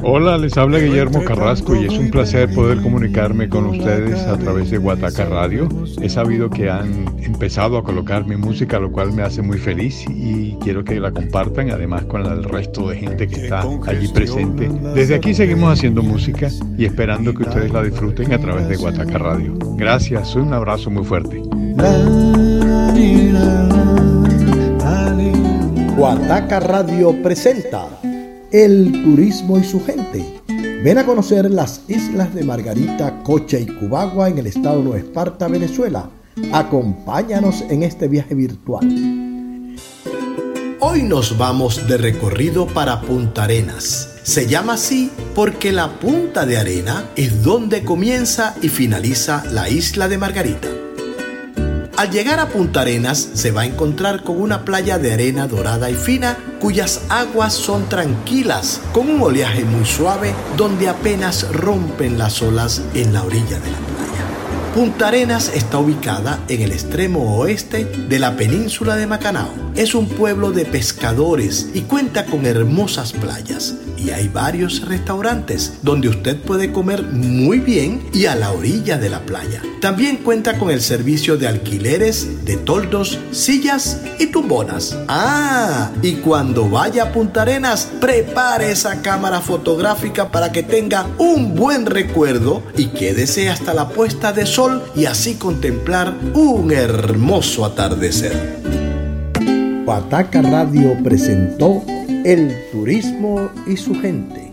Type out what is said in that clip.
Hola, les habla Guillermo Carrasco y es un placer poder comunicarme con ustedes a través de Guataca Radio. He sabido que han empezado a colocar mi música, lo cual me hace muy feliz y quiero que la compartan, además con el resto de gente que está allí presente. Desde aquí seguimos haciendo música y esperando que ustedes la disfruten a través de Guataca Radio. Gracias, un abrazo muy fuerte. Guataca Radio presenta El turismo y su gente. Ven a conocer las islas de Margarita, Cocha y Cubagua en el estado Nueva Esparta, Venezuela. Acompáñanos en este viaje virtual. Hoy nos vamos de recorrido para Punta Arenas. Se llama así porque la punta de arena es donde comienza y finaliza la isla de Margarita. Al llegar a Punta Arenas se va a encontrar con una playa de arena dorada y fina cuyas aguas son tranquilas, con un oleaje muy suave donde apenas rompen las olas en la orilla de la playa. Punta Arenas está ubicada en el extremo oeste de la península de Macanao. Es un pueblo de pescadores y cuenta con hermosas playas. Y hay varios restaurantes donde usted puede comer muy bien y a la orilla de la playa. También cuenta con el servicio de alquileres de toldos, sillas y tumbonas. Y cuando vaya a Punta Arenas, prepare esa cámara fotográfica para que tenga un buen recuerdo y quédese hasta la puesta de sol y así contemplar un hermoso atardecer. Guataca Radio presentó El turismo y su gente.